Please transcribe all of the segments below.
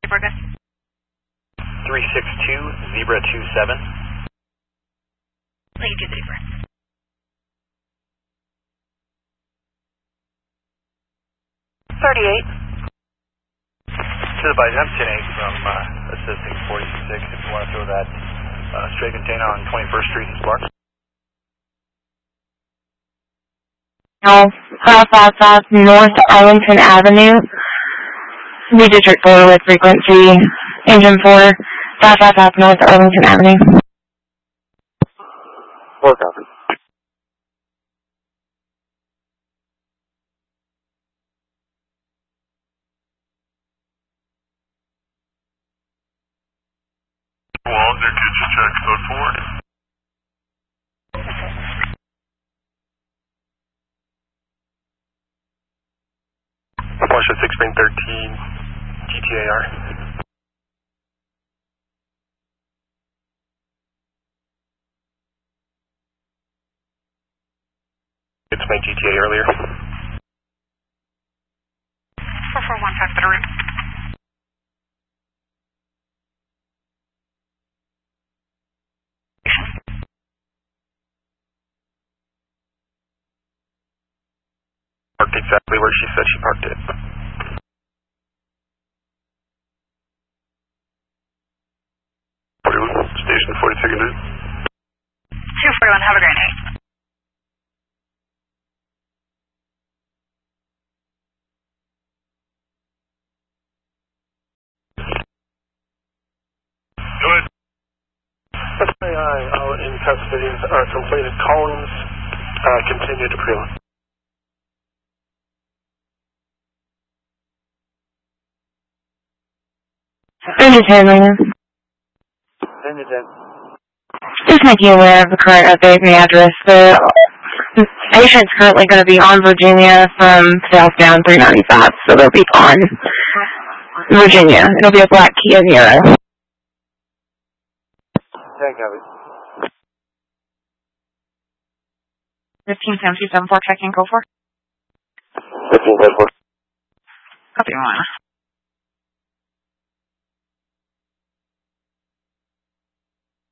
Bergen. 362, Zebra 27. Thank you, Zebra. To the bite, I'm 10-8 from assisting 46 if you want to throw that stray container on 21st Street in Sparks. No, 555 North Arlington Avenue. New District 4 with frequency. Engine 4, 555 North Arlington Avenue. 4 copy. Walter, could you check code 4? Flush at 1613, GTAR. It's my GTA earlier. 4415 Bitterroot. Parked exactly where she said she parked it. Station 42nd Route. 241, have a great night. Go ahead. FAI out in custody are completed. Collins continue to prelim. Engine 10, Lena. Just make you aware of the current update and the address. The station's currently going to be on Virginia from southbound 395, so they'll be on Virginia. It'll be a black Kia Niro. 10 copy. 15774, checking code 4. 15-4. Copy 1.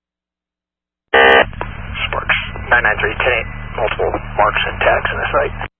Sparks 993, 10-8, multiple marks and tags in the site.